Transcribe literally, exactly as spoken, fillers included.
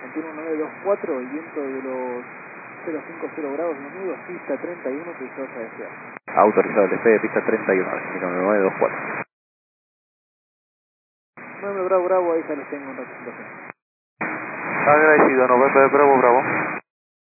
veintiuno nueve dos cuatro, el viento de los cero cincuenta grados menudos, pista treinta y uno, pulsado a desear. Autorizado el despegue, pista treinta y uno, veintiuno nueve dos cuatro. nueve Bravo Bravo, ahí ya los tengo en representación. Agradecido, November Bravo Bravo.